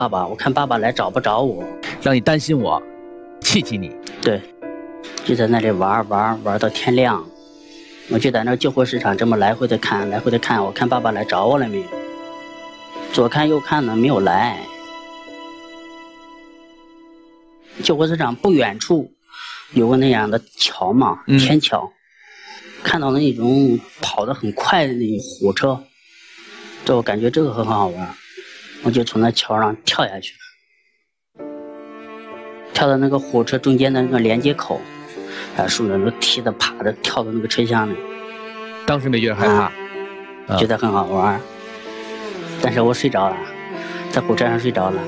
爸爸，我看爸爸来找不着我， 让你担心我，气你。 对，就在那里玩到天亮。我就在那救火市场这么来回的看，我看爸爸来找我了没有？左看右看呢，没有来。救火市场不远处有个那样的桥嘛，天桥，看到那种跑得很快的那种火车，这我感觉这个很好玩，我就从那桥上跳下去了，跳到那个火车中间的那个连接口，顺着那梯子爬着跳到那个车厢里。 当时没觉得害怕？ 觉得很好玩，但是我睡着了，在火车上睡着了。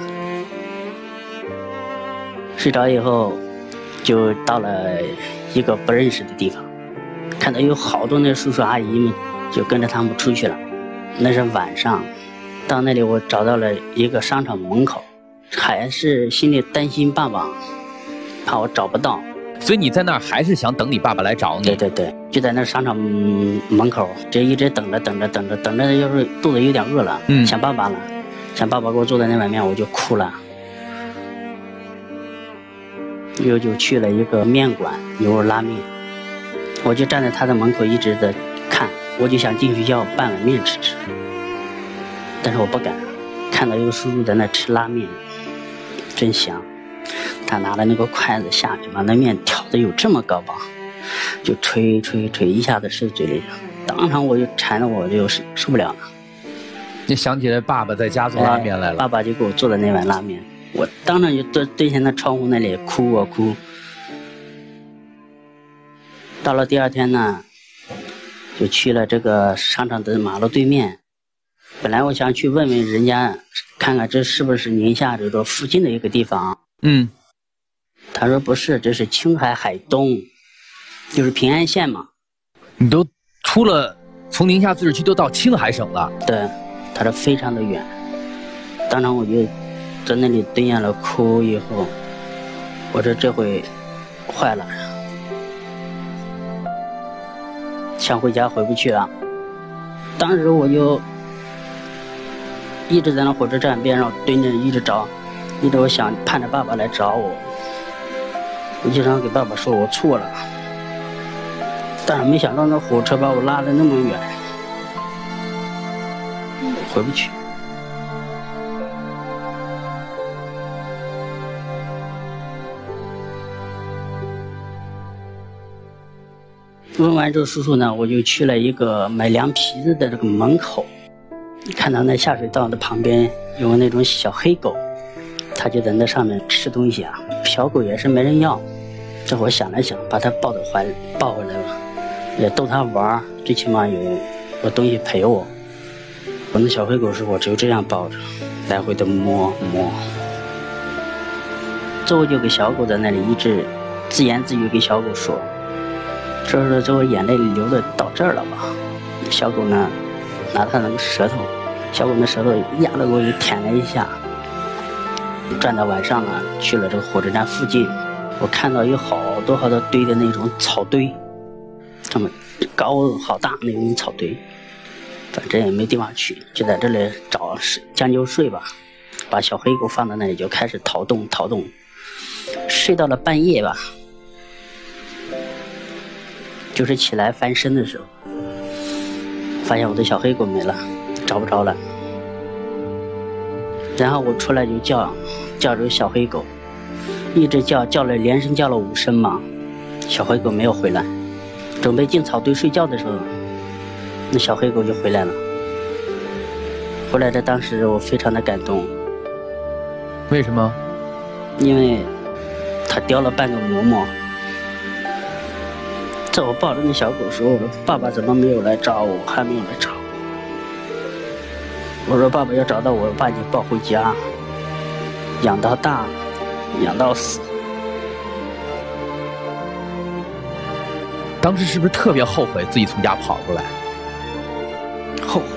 睡着以后，就到了一个不认识的地方，看到有好多那叔叔阿姨们，就跟着他们出去了。那是晚上，到那里我找到了一个商场门口，还是心里担心爸爸，怕我找不到。 所以你在那儿还是想等你爸爸来找你？ 对，就在那商场门口，这一直等着，就是肚子有点饿了，想爸爸了，想爸爸给我做的那碗面，我就哭了。就去了一个面馆，牛肉拉面，我就站在他的门口一直在看，我就想进去要半碗面吃，但是我不敢，看到一个叔叔在那吃拉面，真香。他拿了那个筷子下去，把那面挑的有这么高吧，就吹，一下子吃嘴里，当场我就馋的我就受不了了。 你想起来爸爸在家做拉面来了， 爸爸就给我做的那碗拉面，我当场就对着那窗户那里哭啊哭。到了第二天呢，就去了这个商场的马路对面，本来我想去问问人家，看看这是不是宁夏这个附近的一个地方。他说不是，这是青海海东，就是平安县嘛。 你都出了，从宁夏自治区都到青海省了？ 对，他说非常的远。当场我就在那里蹲下了哭，以后我说这回坏了，想回家回不去了。当时我就一直在那火车站边上蹲着，一直找，一直我想盼着爸爸来找我。我经常给爸爸说我错了，但是没想到那火车把我拉得那么远，回不去。问完这个叔叔呢，我就去了一个买凉皮子的这个门口，看到那下水道的旁边有那种小黑狗，它就在那上面吃东西啊，小狗也是没人要。这会儿想了想，把它抱回来了，也逗它玩，最起码有东西陪我。我那小黑狗是我只有这样抱着，来回的摸。最后就给小狗在那里一直自言自语给小狗说，这我眼泪流的到这儿了吧？小狗呢，拿它那个舌头，小狗那舌头压了我，就舔了一下。转到晚上了，去了这个火车站附近，我看到有好多堆的那种草堆，这么高好大那种草堆，反正也没地方去，就在这里找将就睡吧，把小黑狗放在那里就开始逃动，睡到了半夜吧，就是起来翻身的时候，发现我的小黑狗没了，找不着了。然后我出来就叫这个小黑狗，一直叫了连声叫了5声嘛，小黑狗没有回来。准备进草堆睡觉的时候，那小黑狗就回来了。回来的当时我非常的感动。 为什么？ 因为它叼了半个馍馍。在我抱着那小狗时候，我说爸爸怎么没有来找我，还没有来找我。我说爸爸要找到我，把你抱回家，养到大，养到死。 当时是不是特别后悔自己从家跑出来？ 后悔。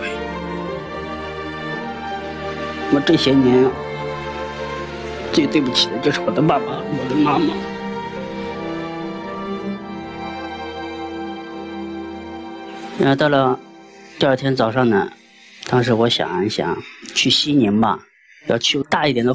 我这些年最对不起的就是我的爸爸，我的妈妈。然后到了第二天早上呢，当时我想一想去西宁吧， 要去大一点的